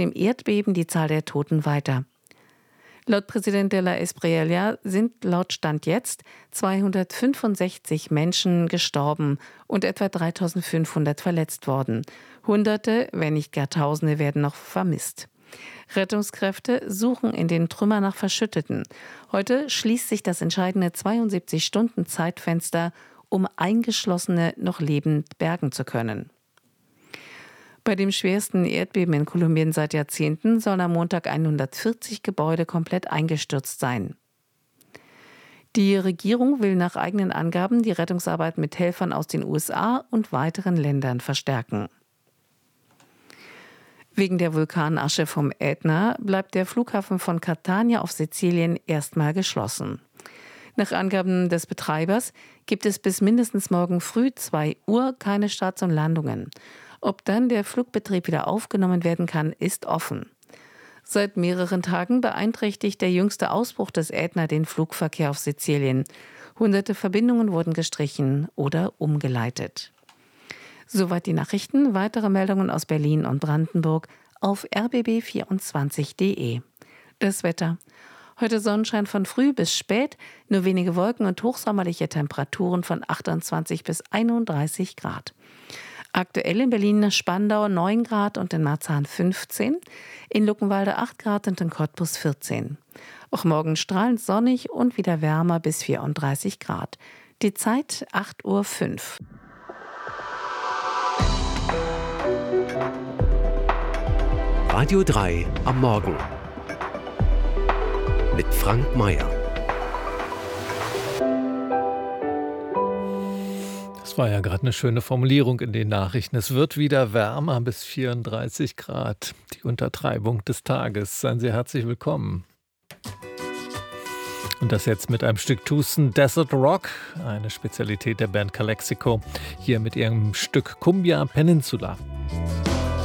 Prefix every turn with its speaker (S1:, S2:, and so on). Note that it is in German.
S1: dem Erdbeben die Zahl der Toten weiter. Laut Präsident de la Espriella sind laut Stand jetzt 265 Menschen gestorben und etwa 3.500 verletzt worden. Hunderte, wenn nicht gar Tausende, werden noch vermisst. Rettungskräfte suchen in den Trümmern nach Verschütteten. Heute schließt sich das entscheidende 72-Stunden-Zeitfenster, um Eingeschlossene noch lebend bergen zu können. Bei dem schwersten Erdbeben in Kolumbien seit Jahrzehnten sollen am Montag 140 Gebäude komplett eingestürzt sein. Die Regierung will nach eigenen Angaben die Rettungsarbeit mit Helfern aus den USA und weiteren Ländern verstärken. Wegen der Vulkanasche vom Ätna bleibt der Flughafen von Catania auf Sizilien erstmal geschlossen. Nach Angaben des Betreibers gibt es bis mindestens morgen früh 2 Uhr keine Starts und Landungen. Ob dann der Flugbetrieb wieder aufgenommen werden kann, ist offen. Seit mehreren Tagen beeinträchtigt der jüngste Ausbruch des Ätna den Flugverkehr auf Sizilien. Hunderte Verbindungen wurden gestrichen oder umgeleitet. Soweit die Nachrichten. Weitere Meldungen aus Berlin und Brandenburg auf rbb24.de. Das Wetter. Heute Sonnenschein von früh bis spät, nur wenige Wolken und hochsommerliche Temperaturen von 28 bis 31 Grad. Aktuell in Berlin-Spandau 9 Grad und in Marzahn 15, in Luckenwalde 8 Grad und in Cottbus 14. Auch morgen strahlend sonnig und wieder wärmer bis 34 Grad. Die Zeit 8:05 Uhr.
S2: Radio 3 am Morgen mit Frank Mayer.
S3: Das war ja gerade eine schöne Formulierung in den Nachrichten. Es wird wieder wärmer bis 34 Grad. Die Untertreibung des Tages. Seien Sie herzlich willkommen. Und das jetzt mit einem Stück Tucson Desert Rock, eine Spezialität der Band Calexico, hier mit ihrem Stück Cumbia Peninsula.